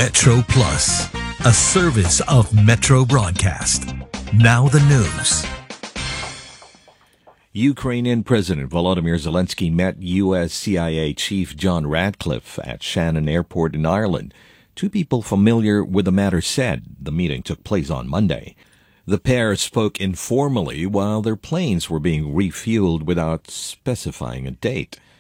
Metro Plus, a service of Metro Broadcast. Now the news. Ukrainian President Volodymyr Zelensky met U.S. CIA Chief John Ratcliffe at Shannon Airport in Ireland. Two people familiar with the matter said the meeting took place on Monday. The pair spoke informally while their planes were being refueled without specifying a date.